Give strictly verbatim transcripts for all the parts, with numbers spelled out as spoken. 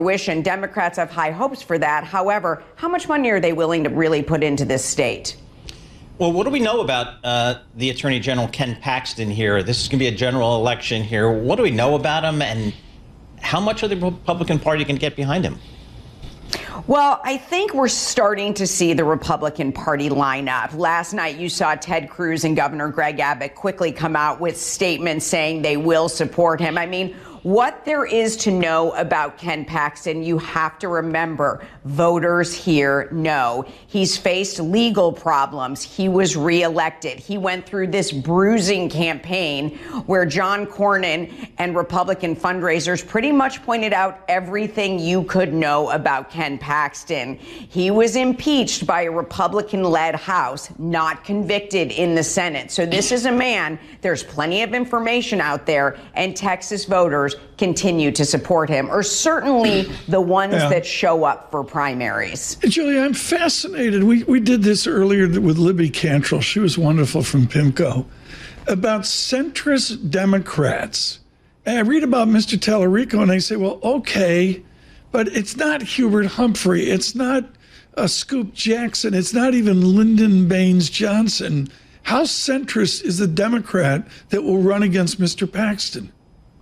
And Democrats have high hopes for that. However, how much money are they willing to really put into this state? Well, what do we know about uh, the Attorney General Ken Paxton here? This is going to be a general election here. What do we know about him, and how much of the Republican Party can get behind him? Well, I think we're starting to see the Republican Party line up. Last night, you saw Ted Cruz and Governor Greg Abbott quickly come out with statements saying they will support him. I mean, what there is to know about Ken Paxton, you have to remember, voters here know. He's faced legal problems. He was reelected. He went through this bruising campaign where John Cornyn and Republican fundraisers pretty much pointed out everything you could know about Ken Paxton. He was impeached by a Republican-led House, not convicted in the Senate. So this is a man, there's plenty of information out there, and Texas voters continue to support him, or certainly the ones yeah. that show up for primaries. Julie, I'm fascinated. We we did this earlier with Libby Cantrell. She was wonderful from PIMCO. About centrist Democrats. And I read about Mister Tallarico, and I say, well, okay, but it's not Hubert Humphrey. It's not uh, Scoop Jackson. It's not even Lyndon Baines Johnson. How centrist is the Democrat that will run against Mister Paxton?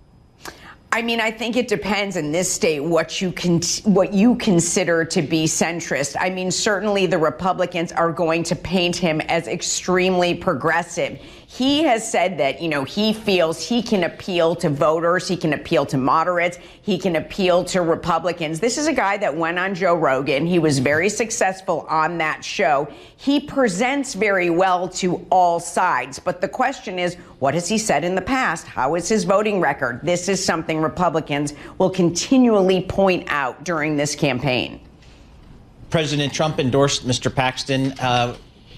I mean, I think it depends in this state what you can, what you consider to be centrist. I mean, certainly the Republicans are going to paint him as extremely progressive. He has said that, you know, he feels he can appeal to voters. He can appeal to moderates. He can appeal to Republicans. This is a guy that went on Joe Rogan. He was very successful on that show. He presents very well to all sides. But the question is, what has he said in the past? How is his voting record? This is something Republicans will continually point out during this campaign. President Trump endorsed Mister Paxton. Uh,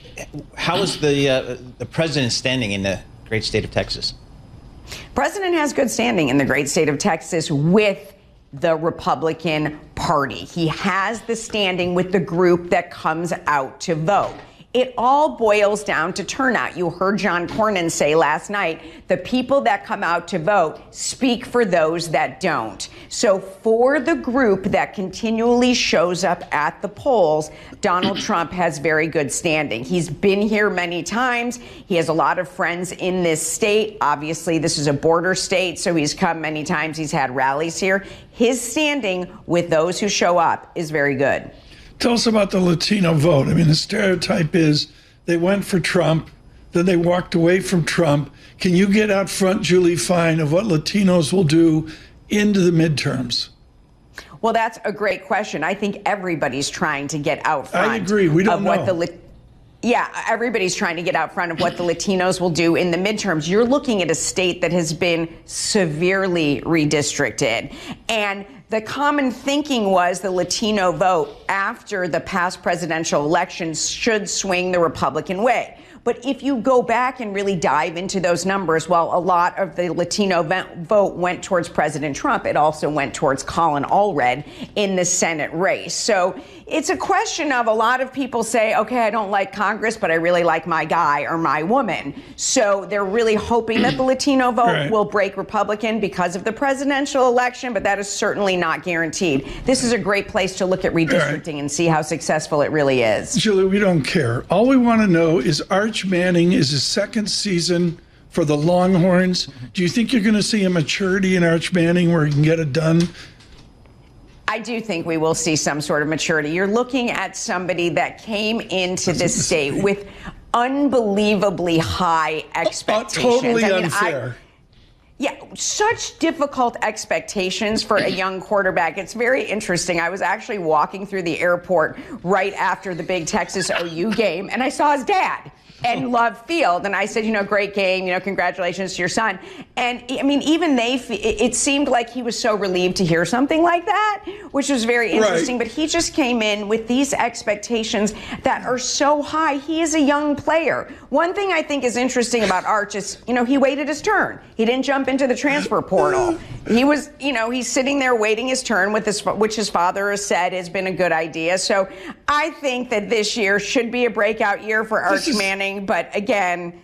how is the uh, the president standing in the great state of Texas? President has good standing in the great state of Texas with the Republican Party. He has the standing with the group that comes out to vote. It all boils down to turnout. You heard John Cornyn say last night, the people that come out to vote speak for those that don't. So for the group that continually shows up at the polls, Donald Trump has very good standing. He's been here many times. He has a lot of friends in this state. Obviously, this is a border state, so he's come many times. He's had rallies here. His standing with those who show up is very good. Tell us about the Latino vote. I mean, the stereotype is they went for Trump, then they walked away from Trump. Can you get out front, Julie Fine, of what Latinos will do into the midterms? Well, that's a great question. I think everybody's trying to get out front. I agree. We don't of know. What the Yeah, everybody's trying to get out front of what the Latinos will do in the midterms. You're looking at a state that has been severely redistricted. And the common thinking was the Latino vote after the past presidential elections should swing the Republican way. But if you go back and really dive into those numbers, while a lot of the Latino vote went towards President Trump, it also went towards Colin Allred in the Senate race. So it's a question of a lot of people say, okay, I don't like Congress, but I really like my guy or my woman. So they're really hoping that the Latino vote right. will break Republican because of the presidential election, but that is certainly not guaranteed. This is a great place to look at redistricting right. and see how successful it really is. Julie, we don't care. All we want to know is Arch Manning is his second season for the Longhorns. Do you think you're going to see a maturity in Arch Manning where he can get it done? I do think we will see some sort of maturity. You're looking at somebody that came into this state with unbelievably high expectations. Uh, totally I mean, unfair. I, yeah, such difficult expectations for a young quarterback. It's very interesting. I was actually walking through the airport right after the big Texas O U game, and I saw his dad and Love Field. And I said, you know, great game, you know, congratulations to your son. And I mean, even they, it seemed like he was so relieved to hear something like that, which was very interesting. Right. But he just came in with these expectations that are so high. He is a young player. One thing I think is interesting about Arch is, you know, he waited his turn. He didn't jump into the transfer portal. He was, you know, he's sitting there waiting his turn, with his, which his father has said has been a good idea. So I think that this year should be a breaking year for Arch Manning. But again,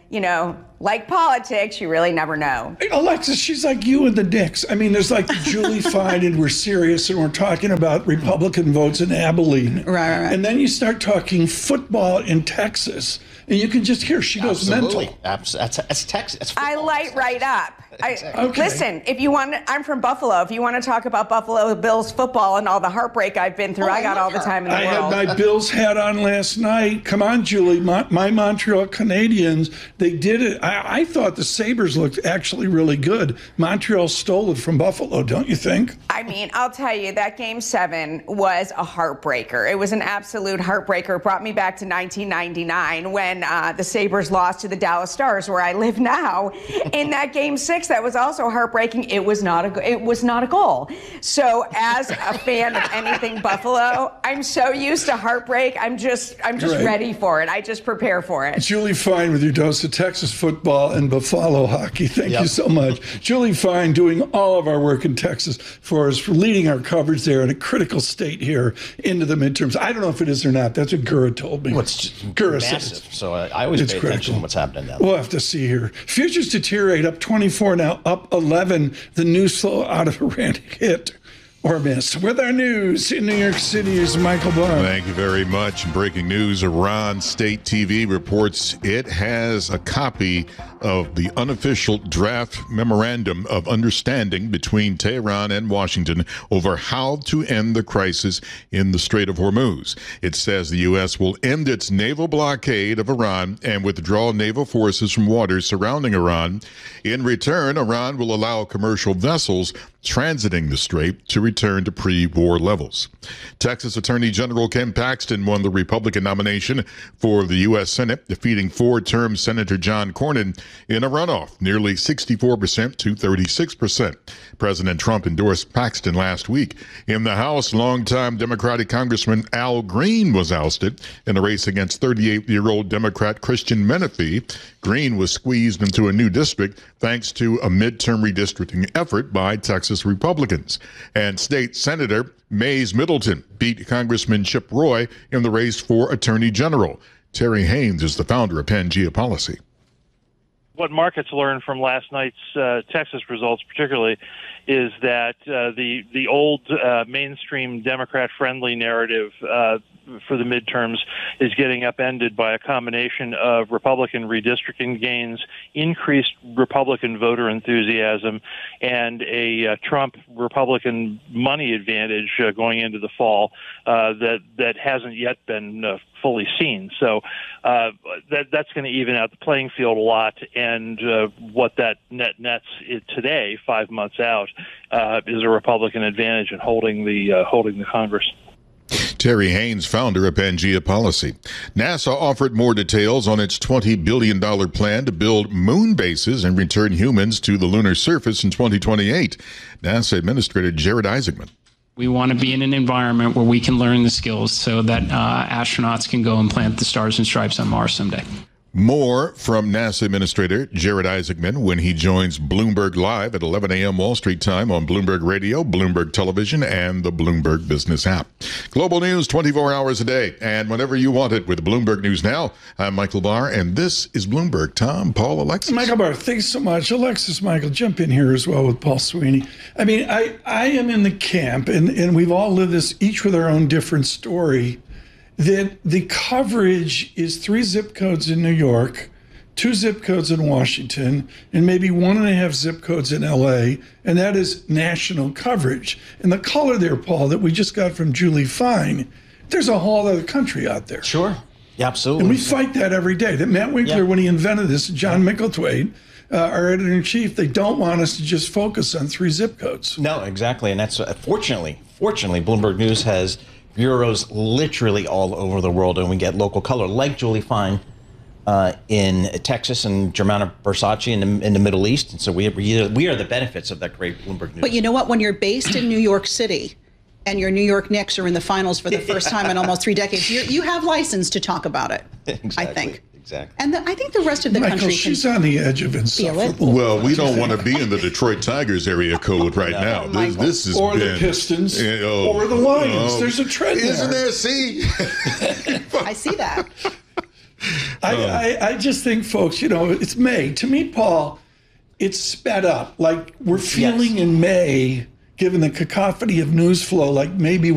you know, like politics, you really never know. Alexis, she's like you and the Knicks. I mean, there's like Julie Fine, and we're serious, and we're talking about Republican votes in Abilene. Right, right, right. And then you start talking football in Texas, and you can just hear she goes Absolutely. mental. That's, that's Texas. That's I light right up. I, Exactly. Okay. Listen, if you want, I'm from Buffalo. If you want to talk about Buffalo Bills football and all the heartbreak I've been through, Oh, I I got love all the her. time in the I world. had my Bills hat on last night. Come on, Julie. My, my Montreal Canadiens, they did it. I, I thought the Sabres looked actually really good. Montreal stole it from Buffalo, don't you think? I mean, I'll tell you, that game seven was a heartbreaker. It was an absolute heartbreaker. It brought me back to nineteen ninety-nine when uh, the Sabres lost to the Dallas Stars, where I live now. In that game six, that was also heartbreaking. It was not a, it was not a goal. So as a fan of anything Buffalo, I'm so used to heartbreak. I'm just, I'm just Right. ready for it. I just prepare for it. Julie Fine with your dose of Texas football and Buffalo hockey. Thank Yep. you so much. Julie Fine doing all of our work in Texas for us, for leading our coverage there in a critical state here into the midterms. I don't know if it is or not. That's what Gura told me. Well, it's just Gura said massive. it. So I, I always It's pay critical. attention to what's happening down there. We'll have to see here. Futures deteriorate, up twenty-four now, up eleven. The news flow out of Iran hit or miss. With our news in New York City is Michael Barr. Thank you very much. Breaking news, Iran State T V reports it has a copy of the unofficial draft memorandum of understanding between Tehran and Washington over how to end the crisis in the Strait of Hormuz. It says the U S will end its naval blockade of Iran and withdraw naval forces from waters surrounding Iran. In return, Iran will allow commercial vessels transiting the strait to return to pre-war levels. Texas Attorney General Ken Paxton won the Republican nomination for the U S Senate, defeating four-term Senator John Cornyn in a runoff, nearly sixty-four percent to thirty-six percent. President Trump endorsed Paxton last week. In the House, longtime Democratic Congressman Al Green was ousted in a race against thirty-eight-year-old Democrat Christian Menefee. Green was squeezed into a new district thanks to a midterm redistricting effort by Texas Republicans. And State Senator Mays Middleton beat Congressman Chip Roy in the race for Attorney General. Terry Haynes is the founder of Pangea Policy. What markets learned from last night's uh, Texas results particularly is that uh, the the old uh, mainstream Democrat-friendly narrative uh, for the midterms is getting upended by a combination of Republican redistricting gains, increased Republican voter enthusiasm, and a uh, Trump Republican money advantage uh, going into the fall uh, that that hasn't yet been uh, fully seen. So uh, that that's going to even out the playing field a lot, and uh, what that net nets today, five months out, uh, is a Republican advantage in holding the uh, holding the Congress. Terry Haynes, founder of Pangea Policy. NASA offered more details on its twenty billion dollars plan to build moon bases and return humans to the lunar surface in twenty twenty-eight. NASA Administrator Jared Isaacman. We want to be in an environment where we can learn the skills so that uh, astronauts can go and plant the stars and stripes on Mars someday. More from NASA Administrator Jared Isaacman when he joins Bloomberg Live at eleven a.m. Wall Street time on Bloomberg Radio, Bloomberg Television, and the Bloomberg Business app. Global news twenty-four hours a day and whenever you want it with Bloomberg News Now. I'm Michael Barr, and this is Bloomberg. Tom, Paul, Alexis. Michael Barr, thanks so much. Alexis, Michael, jump in here as well with Paul Sweeney. I mean, I, I am in the camp, and, and we've all lived this, each with our own different story, that the coverage is three zip codes in New York, two zip codes in Washington, and maybe one and a half zip codes in L A, and that is national coverage. And the color there, Paul, that we just got from Julie Fine, there's a whole other country out there. Sure. Yeah, absolutely. And we fight that every day. That Matt Winkler, Yeah. when he invented this, John Micklethwaite, uh, our editor-in-chief, they don't want us to just focus on three zip codes. No, exactly. And that's uh, fortunately, fortunately, Bloomberg News has bureaus literally all over the world, and we get local color, like Julie Fine uh, in Texas and Germana Versace in the, in the Middle East. And so we, we, we are the benefits of that great Bloomberg News. But you know what? When you're based in New York City and your New York Knicks are in the finals for the first time in almost three decades, you you have license to talk about it, exactly, I think. Exactly. And the, I think the rest of the Michael, country she's can on the edge of feel it. insufferable. Well, we don't want to be in the Detroit Tigers area code right now. This, Michael. this has Or been, the Pistons, Eh, oh, or the Lions. oh. There's a trend Isn't there. there? See? I see that. I, I, I just think, folks, you know, it's May. To me, Paul, it's sped up. Like we're feeling Yes. in May, given the cacophony of news flow, like maybe